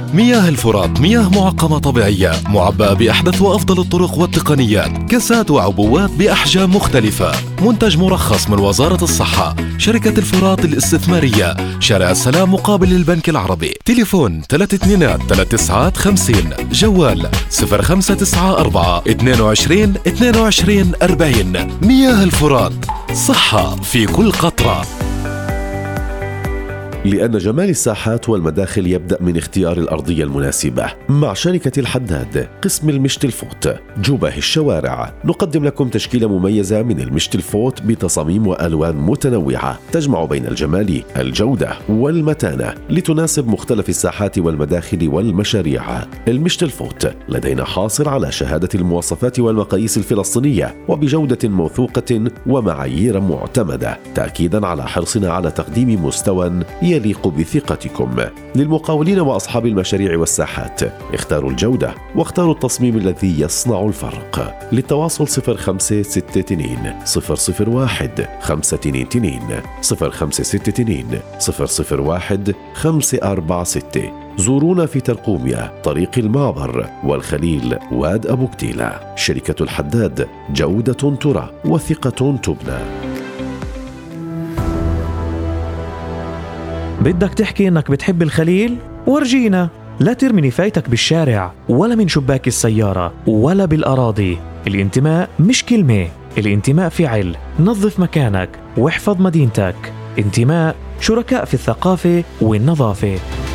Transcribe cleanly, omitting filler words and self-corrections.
مياه الفرات مياه معقمة طبيعية معبأة بأحدث وأفضل الطرق والتقنيات، كاسات وعبوات بأحجام مختلفة. منتج مرخص من وزارة الصحة. شركة الفرات الاستثمارية، شارع السلام مقابل البنك العربي. تليفون 329950. جوال 0594 22 22 40. مياه الفرات، صحة في كل قطرة. لأن جمال الساحات والمداخل يبدأ من اختيار الأرضية المناسبة. مع شركة الحداد قسم المشت الفوت جبه الشوارع، نقدم لكم تشكيلة مميزة من المشت الفوت بتصاميم وألوان متنوعة تجمع بين الجمال، الجودة والمتانة لتناسب مختلف الساحات والمداخل والمشاريع. المشت الفوت لدينا حاصل على شهادة المواصفات والمقاييس الفلسطينية وبجودة موثوقة ومعايير معتمدة، تأكيدا على حرصنا على تقديم مستوى يليق بثقتكم. للمقاولين وأصحاب المشاريع والساحات، اختاروا الجودة واختاروا التصميم الذي يصنع الفرق. للتواصل 0562 001 522 0562 001 546. زورونا في ترقوميا، طريق المعبر والخليل واد أبو كتيلة. شركة الحداد، جودة ترى وثقة تبنى. بدك تحكي إنك بتحب الخليل؟ ورجينا. لا ترمي نفايتك بالشارع ولا من شباك السيارة ولا بالأراضي. الانتماء مش كلمة، الانتماء فعل. نظف مكانك واحفظ مدينتك. انتماء، شركاء في الثقافة والنظافة.